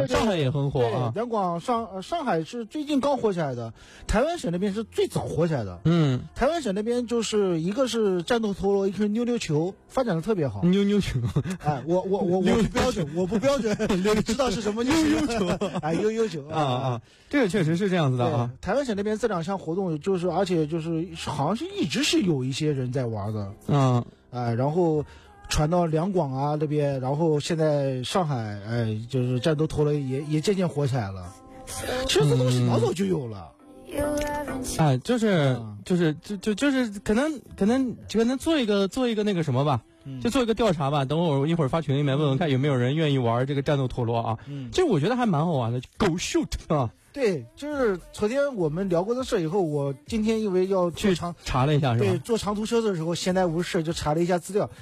上海也很火啊。 两广上海是最近刚火起来的，台湾省那边是最早火起来的。台湾省那边就是一个是战斗陀螺，一个是溜溜球，发展的特别好。 溜溜球， 哎，我不标准，你知道是什么？ 溜溜球， 哎，溜溜球啊，这个确实是这样子的啊。 台湾省那边这两项活动而且好像是一直是有一些人在玩的。然后传到两广啊那边，然后现在上海，就是战斗陀螺也渐渐火起来了。其实这东西老早就有了。 就是可能做一个那个什么吧，就做一个调查吧。等我一会儿发群里面问问看有没有人愿意玩这个战斗陀螺啊。这我觉得还蛮好玩的，Go Shoot 啊。 对，就是昨天我们聊过的事以后，我今天因为要去查了一下，是吧？ 对，坐长途车的时候闲来无事就查了一下资料。